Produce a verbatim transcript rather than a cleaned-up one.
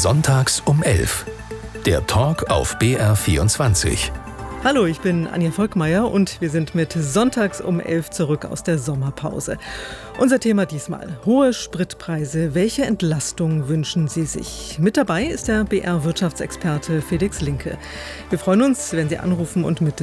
Sonntags um elf. Der Talk auf B R vierundzwanzig. Hallo, ich bin Anja Volkmeier und wir sind mit Sonntags um elf zurück aus der Sommerpause. Unser Thema diesmal: hohe Spritpreise. Welche Entlastung wünschen Sie sich? Mit dabei ist der B R-Wirtschaftsexperte Felix Linke. Wir freuen uns, wenn Sie anrufen und mit